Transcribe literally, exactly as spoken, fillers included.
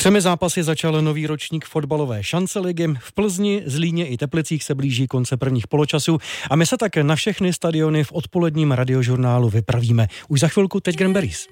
Třemi zápasy začal nový ročník fotbalové šanceligy. V Plzni, Zlíně i Teplicích se blíží konce prvních poločasů a my se tak na všechny stadiony v odpoledním radiožurnálu vypravíme. Už za chvilku teď Granberries.